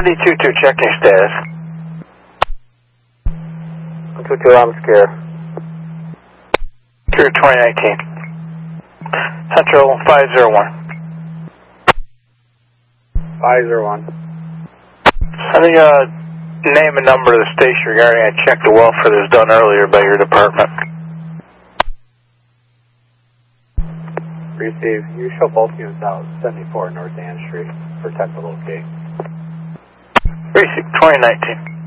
D22, checking status. 122, I'm scared. Through 2019. Central 501. 501. Sending a name and number to the station regarding I checked the welfare that was done earlier by your department. Receive. You show both units out 74 North Ann Street for 10 to locate. Receive 2019.